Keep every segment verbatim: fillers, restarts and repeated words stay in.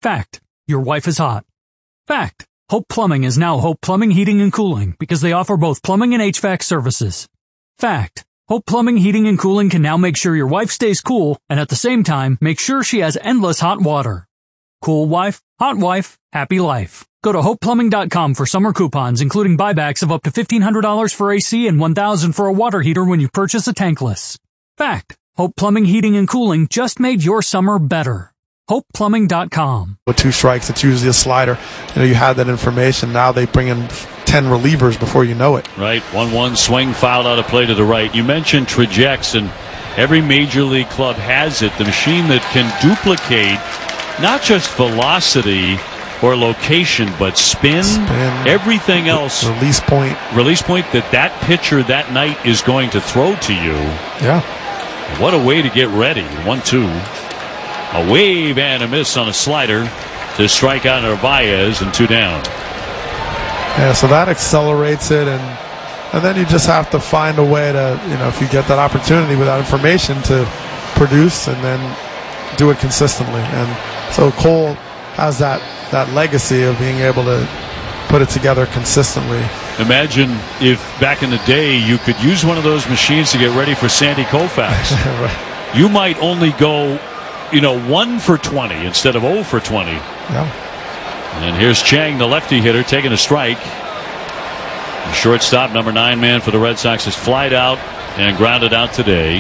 Fact. Your wife is hot. Fact. Hope Plumbing is now Hope Plumbing, Heating, and Cooling because they offer both plumbing and H V A C services. Fact. Hope Plumbing, Heating, and Cooling can now make sure your wife stays cool and at the same time make sure she has endless hot water. Cool wife, hot wife, happy life. Go to hope plumbing dot com for summer coupons, including buybacks of up to fifteen hundred dollars for A C and one thousand dollars for a water heater when you purchase a tankless. Fact. Hope Plumbing, Heating, and Cooling just made your summer better. hope plumbing dot com. With two strikes, it's usually a slider. You know, you had that information. Now they bring in ten relievers before you know it. Right. one one swing, foul out of play to the right. You mentioned Trajex, and every major league club has it. The machine that can duplicate not just velocity or location, but spin, spin everything else. Release point. Release point that that pitcher that night is going to throw to you. Yeah. What a way to get ready. one two. A wave and a miss on a slider to strike out Narvaez, and two down. Yeah, so that accelerates it, and and then you just have to find a way to, you know, if you get that opportunity with that information, to produce and then do it consistently. And so Cole has that, that legacy of being able to put it together consistently. Imagine if back in the day you could use one of those machines to get ready for Sandy Koufax. Right. You might only go, you know, one for twenty instead of zero for twenty. Yeah. And here's Chang, the lefty hitter, taking a strike. The shortstop, number nine man for the Red Sox, has flied out and grounded out today.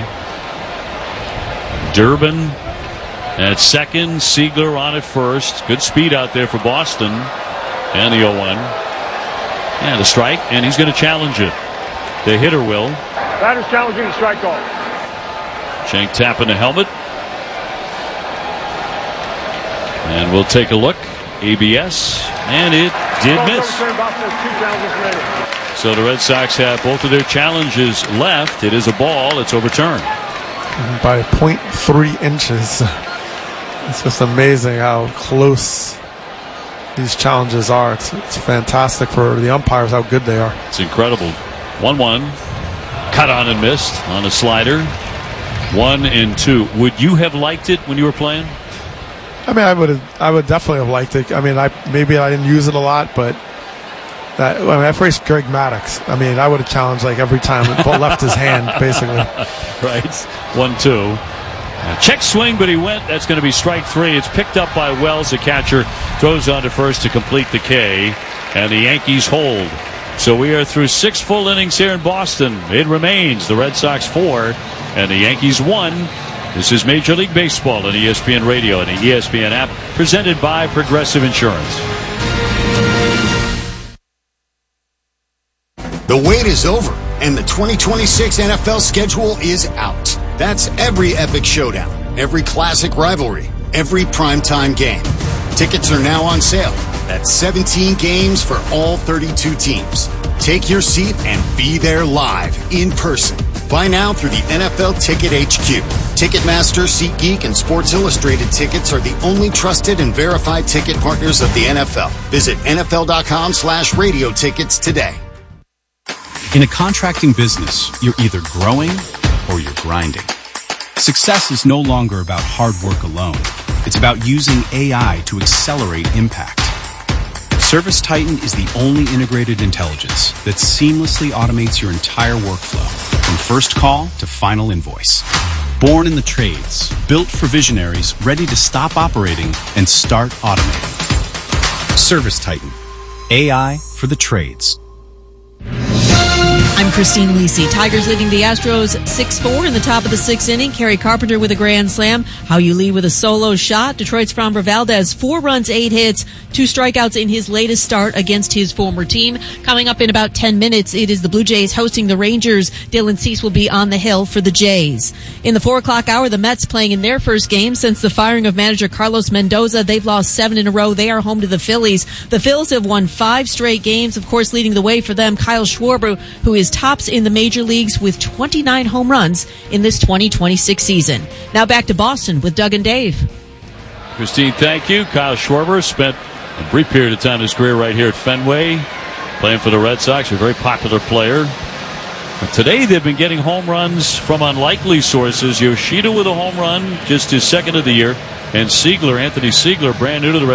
Durbin at second, Siegler on at first. Good speed out there for Boston. And the oh one. And a strike, and he's going to challenge it. The hitter will. Batter's challenging the strike call. Chang tapping the helmet. And we'll take a look. A B S, and it did miss. So the Red Sox have both of their challenges left. It is a ball. It's overturned. By zero point three inches. It's just amazing how close these challenges are. It's, it's fantastic for the umpires how good they are. It's incredible. one one. Cut on and missed on a slider. one and two. Would you have liked it when you were playing? I mean, I would I would definitely have liked it. I mean, I maybe I didn't use it a lot, but that, I mean, I faced Greg Maddux. I mean, I would have challenged like every time the ball left his hand, basically. Right. one two. Check swing, but he went. That's going to be strike three. It's picked up by Wells. The catcher throws on to first to complete the K, and the Yankees hold. So we are through six full innings here in Boston. It remains the Red Sox four and the Yankees one. This is Major League Baseball on E S P N Radio and the E S P N app, presented by Progressive Insurance. The wait is over, and the twenty twenty-six N F L schedule is out. That's every epic showdown, every classic rivalry, every primetime game. Tickets are now on sale. That's seventeen games for all thirty-two teams. Take your seat and be there live, in person. Buy now through the N F L Ticket H Q. Ticketmaster, SeatGeek, and Sports Illustrated tickets are the only trusted and verified ticket partners of the N F L. Visit N F L dot com slash radio tickets today. In a contracting business, you're either growing or you're grinding. Success is no longer about hard work alone. It's about using A I to accelerate impact. ServiceTitan is the only integrated intelligence that seamlessly automates your entire workflow, from first call to final invoice. Born in the trades, built for visionaries ready to stop operating and start automating. ServiceTitan, A I for the trades. I'm Christine Lisi. Tigers leading the Astros six four in the top of the sixth inning. Kerry Carpenter with a grand slam. How you lead with a solo shot. Detroit's Framber Valdez, four runs, eight hits, two strikeouts in his latest start against his former team. Coming up in about ten minutes, it is the Blue Jays hosting the Rangers. Dylan Cease will be on the hill for the Jays. In the four o'clock hour, the Mets playing in their first game since the firing of manager Carlos Mendoza. They've lost seven in a row. They are home to the Phillies. The Phils have won five straight games. Of course, leading the way for them, Kyle Schwarber, who is tops in the major leagues with twenty-nine home runs in this twenty twenty-six season. Now back to Boston with Doug and Dave. Christine, thank you. Kyle Schwarber spent a brief period of time in his career right here at Fenway, playing for the Red Sox, a very popular player. But today they've been getting home runs from unlikely sources. Yoshida with a home run, just his second of the year, and Siegler, Anthony Siegler, brand new to the Red